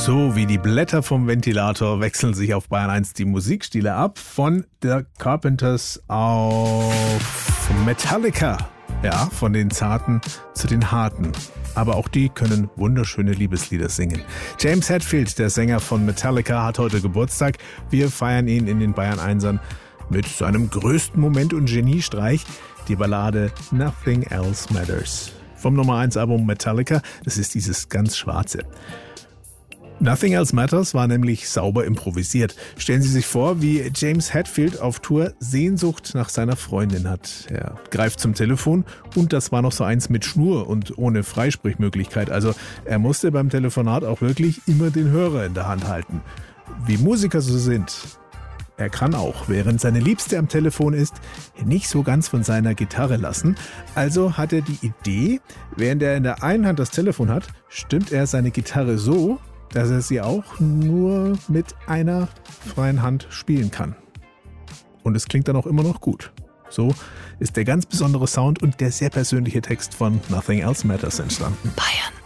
So wie die Blätter vom Ventilator wechseln sich auf Bayern 1 die Musikstile ab. Von The Carpenters auf Metallica. Ja, von den Zarten zu den Harten. Aber auch die können wunderschöne Liebeslieder singen. James Hetfield, der Sänger von Metallica, hat heute Geburtstag. Wir feiern ihn in den Bayern 1ern mit seinem größten Moment und Geniestreich, die Ballade Nothing Else Matters. Vom Nummer 1 Album Metallica, das ist dieses ganz schwarze. Nothing Else Matters war nämlich sauber improvisiert. Stellen Sie sich vor, wie James Hetfield auf Tour Sehnsucht nach seiner Freundin hat. Er greift zum Telefon und das war noch so eins mit Schnur und ohne Freisprechmöglichkeit. Also er musste beim Telefonat auch wirklich immer den Hörer in der Hand halten. Wie Musiker so sind. Er kann auch, während seine Liebste am Telefon ist, nicht so ganz von seiner Gitarre lassen. Also hat er die Idee, während er in der einen Hand das Telefon hat, stimmt er seine Gitarre so, dass er sie auch nur mit einer freien Hand spielen kann. Und es klingt dann auch immer noch gut. So ist der ganz besondere Sound und der sehr persönliche Text von Nothing Else Matters entstanden. Bayern